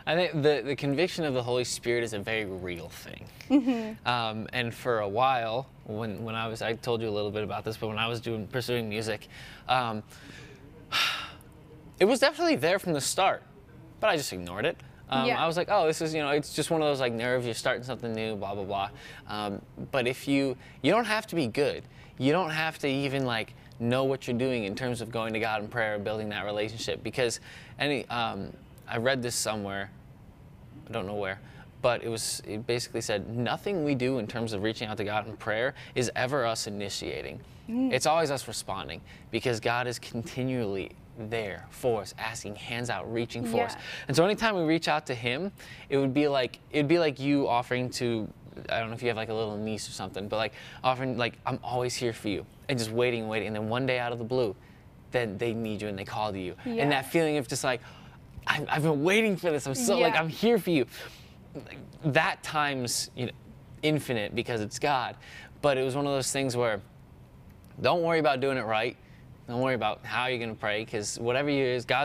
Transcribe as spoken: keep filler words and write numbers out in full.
I think the, the conviction of the Holy Spirit is a very real thing. Mm-hmm. Um, and for a while, when, when I was, I told you a little bit about this, but when I was doing pursuing music, um, it was definitely there from the start, but I just ignored it. Um, Yeah. I was like, oh, this is, you know, it's just one of those like nerves, you're starting something new, blah, blah, blah. Um, but if you, you don't have to be good. You don't have to even like know what you're doing in terms of going to God in prayer, building that relationship. Because any, um, I read this somewhere, I don't know where, but it was, it basically said, nothing we do in terms of reaching out to God in prayer is ever us initiating. Mm. It's always us responding, because God is continually there for us, asking, hands out, reaching for Yeah. us. And so anytime we reach out to him, it would be like, it'd be like you offering to, I don't know if you have like a little niece or something, but like offering, like, I'm always here for you, and just waiting and waiting. And then one day out of the blue, then they need you and they call to you. Yeah. And that feeling of just like, I've, I've been waiting for this. I'm so like, Yeah. I'm here for you. That times, you know, infinite, because it's God. But it was one of those things where, don't worry about doing it right. Don't worry about how you're going to pray, because whatever you is, God